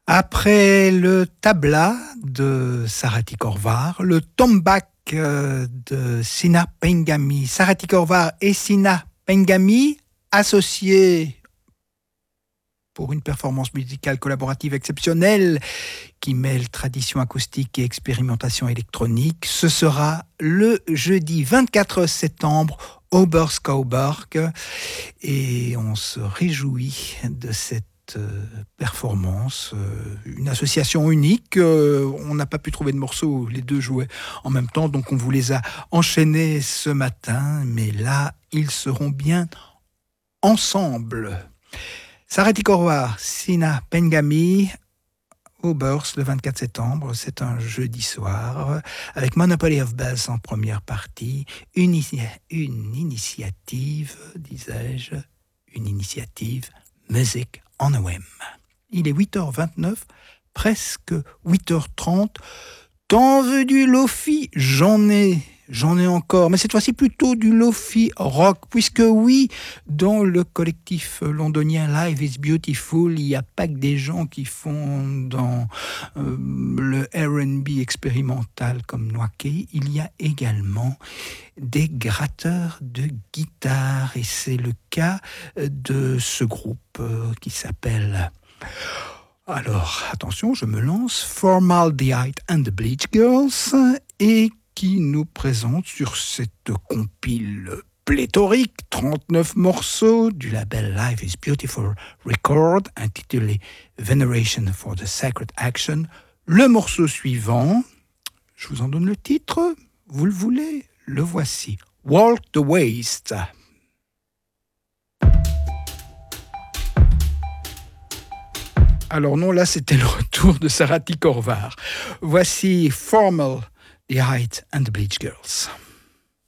Après le tabla de Sarati Korvar, le tombak de Sina Pengami. Sarati Korvar et Sina Pengami associés pour une performance musicale collaborative exceptionnelle qui mêle tradition acoustique et expérimentation électronique. Ce sera le jeudi 24 septembre au Oberskauberg et on se réjouit de cette performance, une association unique. On n'a pas pu trouver de morceaux, les deux jouaient en même temps, donc on vous les a enchaînés ce matin, mais là, ils seront bien ensemble. Sarati Korvar, Sina Pengami, au Beurs le 24 septembre, c'est un jeudi soir, avec Monopoly of Bells en première partie, une initiative, disais-je, une initiative Music on a Whim. Il est 8h29, presque 8h30. T'en veux du lofi? J'en ai encore, mais cette fois-ci plutôt du lofi rock, puisque oui, dans le collectif londonien Live is Beautiful, il n'y a pas que des gens qui font dans le R&B expérimental comme Nwake, il y a également des gratteurs de guitare, et c'est le cas de ce groupe qui s'appelle... Alors, attention, je me lance, Formaldehyde and the Bleach Girls, et qui nous présente sur cette compile pléthorique, 39 morceaux du label Life is Beautiful Record, intitulé Veneration for the Sacred Action. Le morceau suivant, je vous en donne le titre, vous le voulez, le voici, Walk the Waste. Alors non, là c'était le retour de Sarati Korvar. Voici Formaldehyde and the Bleach Girls.